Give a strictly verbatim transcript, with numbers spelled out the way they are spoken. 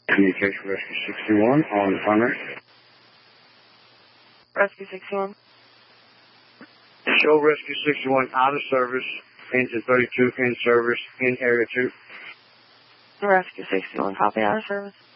Communication Rescue sixty-one on the primary. Rescue sixty-one. Show Rescue sixty-one out of service. Engine thirty-two in service in area two. Rescue sixty-one, copy, out of service.